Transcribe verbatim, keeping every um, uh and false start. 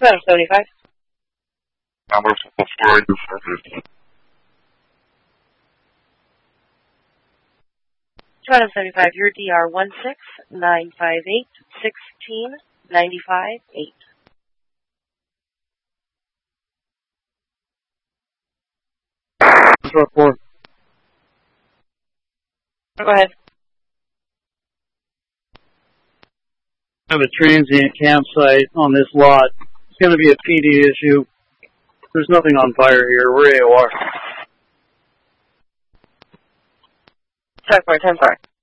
Adam seventy-five. Number four four eight four fifty. Adam seventy-five, your D R one six nine five eight sixteen ninety five eight. Report. Go ahead. I have a transient campsite on this lot. It's going to be a P D issue. There's nothing on fire here. We're A O R. Sorry for it, ten four.